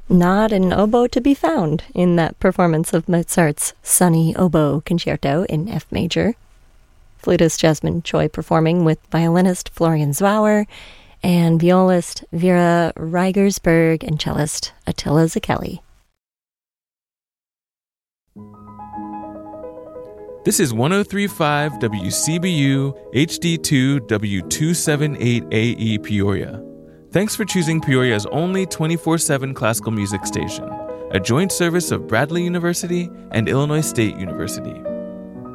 Not an oboe to be found in that performance of Mozart's Sunny Oboe Concerto in F major. Flutist Jasmine Choi performing with violinist Florian Zwauer and violist Vera Reigersberg and cellist Attila Zacchelli. This is 103.5 WCBU HD2 W278AE Peoria. Thanks for choosing Peoria's only 24/7 classical music station, a joint service of Bradley University and Illinois State University.